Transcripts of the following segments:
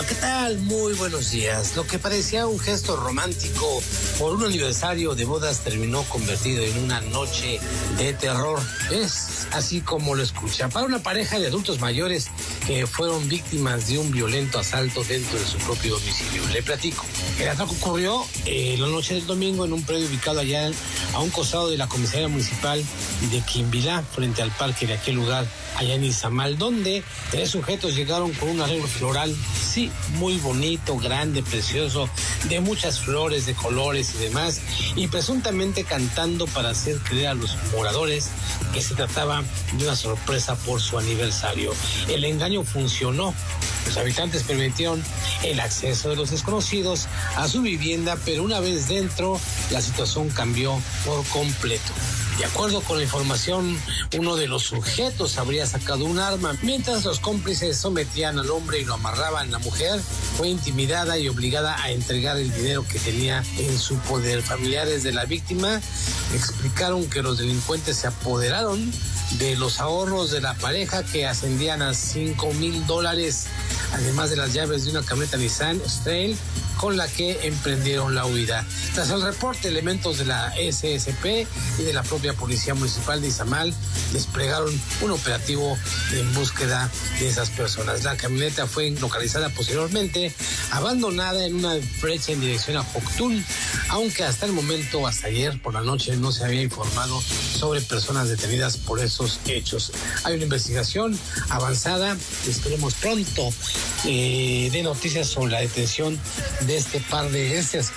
¿qué tal? Muy buenos días. Lo que parecía un gesto romántico por un aniversario de bodas terminó convertido en una noche de terror. Es así como lo escucha. Para una pareja de adultos mayores que fueron víctimas de un violento asalto dentro de su propio domicilio. Le platico. El atraco ocurrió la noche del domingo en un predio ubicado allá a un costado de la comisaría municipal de Quimbilá, frente al parque de aquel lugar, allá en Izamal, donde 3 sujetos llegaron con un arreglo floral, sí, muy bonito, grande, precioso, de muchas flores, de colores y demás, y presuntamente cantando para hacer creer a los moradores que se trataba de una sorpresa por su aniversario. El engaño funcionó. Los habitantes permitieron el acceso de los desconocidos a su vivienda, pero una vez dentro, la situación cambió por completo. De acuerdo con la información, uno de los sujetos habría sacado un arma. Mientras los cómplices sometían al hombre y lo amarraban, la mujer fue intimidada y obligada a entregar el dinero que tenía en su poder. Familiares de la víctima explicaron que los delincuentes se apoderaron de los ahorros de la pareja, que ascendían a $5,000, además de las llaves de una camioneta Nissan Trail con la que emprendieron la huida. Tras el reporte, elementos de la SSP y de la propia Policía Municipal de Izamal desplegaron un operativo en búsqueda de esas personas. La camioneta fue localizada posteriormente abandonada en una brecha en dirección a Joctún, aunque hasta el momento, hasta ayer por la noche, no se había informado sobre personas detenidas por esos hechos. Hay una investigación avanzada, esperemos pronto de noticias sobre la detención de este par de esos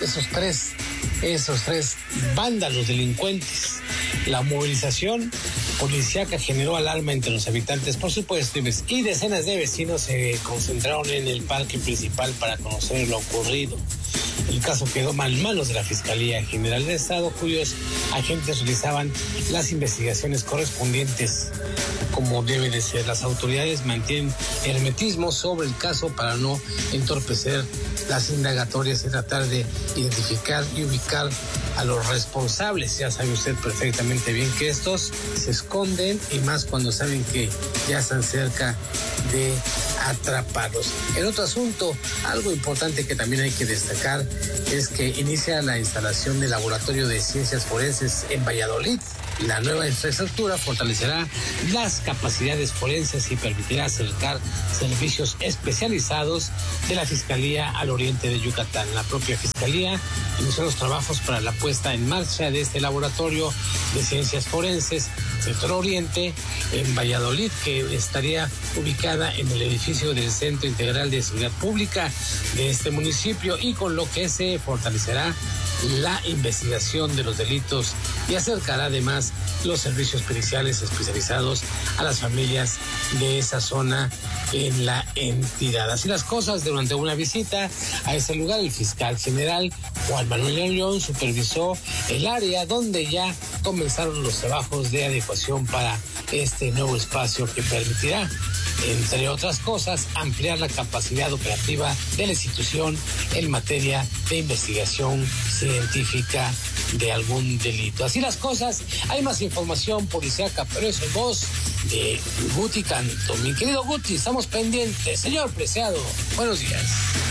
tres vándalos delincuentes. La movilización policíaca generó alarma entre los habitantes, por supuesto, y decenas de vecinos se concentraron en el parque principal para conocer lo ocurrido. El caso quedó en manos de la Fiscalía General del Estado, cuyos agentes realizaban las investigaciones correspondientes, como debe de ser. Las autoridades mantienen hermetismo sobre el caso para no entorpecer las indagatorias y tratar de identificar y ubicar a los responsables. Ya sabe usted perfectamente bien que estos se esconden, y más cuando saben que ya están cerca de atrapados. En otro asunto, algo importante que también hay que destacar es que inicia la instalación del Laboratorio de Ciencias Forenses en Valladolid. La nueva infraestructura fortalecerá las capacidades forenses y permitirá acercar servicios especializados de la Fiscalía al oriente de Yucatán. La propia Fiscalía inició los trabajos para la puesta en marcha de este Laboratorio de Ciencias Forenses Sector Oriente en Valladolid, que estaría ubicada en el edificio del Centro Integral de Seguridad Pública de este municipio, y con lo que se fortalecerá la investigación de los delitos y acercará además los servicios periciales especializados a las familias de esa zona en la entidad. Así las cosas, durante una visita a ese lugar, el fiscal general Juan Manuel León supervisó el área donde ya comenzaron los trabajos de adecuación para este nuevo espacio que permitirá, entre otras cosas, ampliar la capacidad operativa de la institución en materia de investigación científica de algún delito. Así las cosas, hay más información policíaca, pero es en voz de Guti Canto. Mi querido Guti, estamos pendientes. Señor Preciado, buenos días.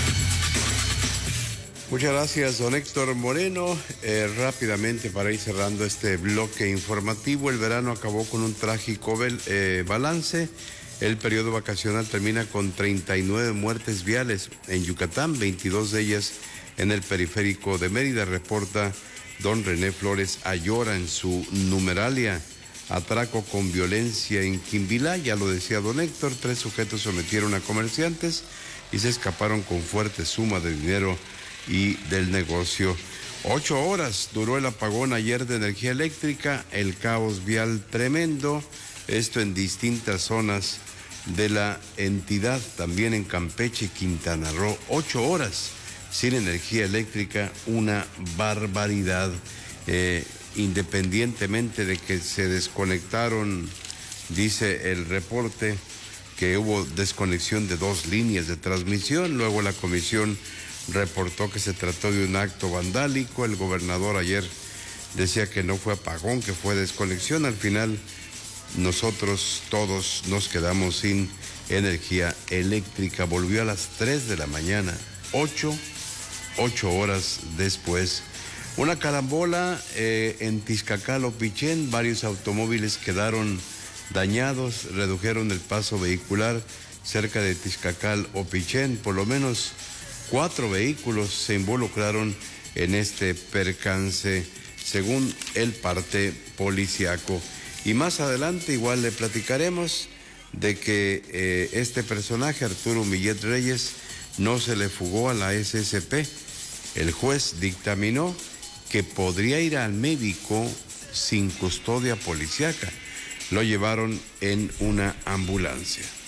Muchas gracias, don Héctor Moreno. Rápidamente, para ir cerrando este bloque informativo, el verano acabó con un trágico balance. El periodo vacacional termina con 39 muertes viales en Yucatán, 22 de ellas en el periférico de Mérida, reporta don René Flores Ayora en su numeralia. Atraco con violencia en Quimbilá, ya lo decía don Héctor, 3 sujetos sometieron a comerciantes y se escaparon con fuerte suma de dinero y del negocio. 8 horas duró el apagón ayer de energía eléctrica, el caos vial tremendo, esto en distintas zonas de la entidad, también en Campeche y Quintana Roo. 8 horas sin energía eléctrica, una barbaridad. Independientemente de que se desconectaron, dice el reporte, que hubo desconexión de 2 líneas de transmisión. Luego la comisión reportó que se trató de un acto vandálico. El gobernador ayer decía que no fue apagón, que fue desconexión. Al final nosotros todos nos quedamos sin energía eléctrica. Volvió a las 3 de la mañana, 8 horas después. Una carambola en Tizcacalo, Pichén, varios automóviles quedaron dañados, redujeron el paso vehicular cerca de Tizcacal o Pichén. Por lo menos 4 vehículos se involucraron en este percance, según el parte policiaco. Y más adelante igual le platicaremos de que este personaje, Arturo Millet Reyes, no se le fugó a la SSP. El juez dictaminó que podría ir al médico sin custodia policiaca. Lo llevaron en una ambulancia.